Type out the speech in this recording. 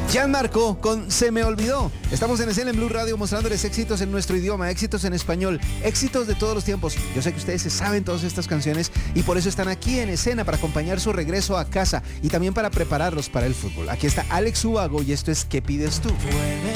Gianmarco con Se me olvidó. Estamos en escena en Blue Radio mostrándoles éxitos en nuestro idioma, éxitos en español, éxitos de todos los tiempos. Yo sé que ustedes se saben todas estas canciones y por eso están aquí en escena para acompañar su regreso a casa y también para prepararlos para el fútbol. Aquí está Alex Ubago y esto es ¿Qué pides tú? Vuelve